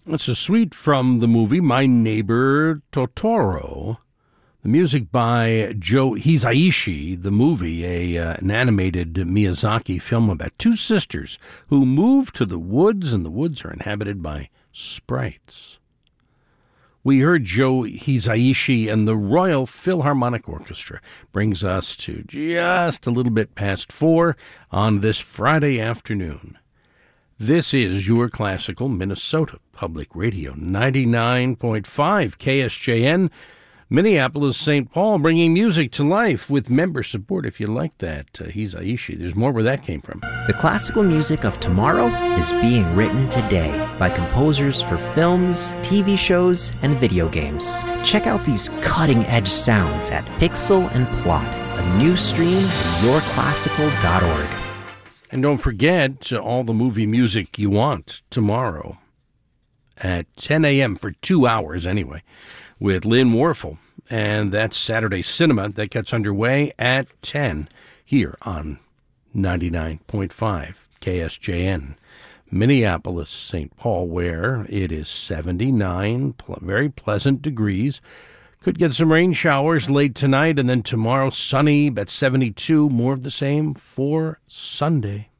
It's a suite from the movie My Neighbor Totoro. The music by Joe Hisaishi, the movie, an animated Miyazaki film about two sisters who move to the woods, and the woods are inhabited by sprites. We heard Joe Hisaishi and the Royal Philharmonic Orchestra. Brings us to just a little bit past 4 on this Friday afternoon. This is your classical Minnesota Public Radio, 99.5 KSJN, Minneapolis, St. Paul, bringing music to life with member support. If you like that, Hisaishi, there's more where that came from. The classical music of tomorrow is being written today by composers for films, TV shows, and video games. Check out these cutting-edge sounds at Pixel and Plot, a new stream at yourclassical.org. And don't forget all the movie music you want tomorrow at 10 a.m. for 2 hours anyway, with Lynn Warfel. And that's Saturday Cinema that gets underway at 10 here on 99.5 KSJN. Minneapolis, St. Paul, where it is 79, very pleasant degrees. Could get some rain showers late tonight, and then tomorrow sunny at 72. More of the same for Sunday.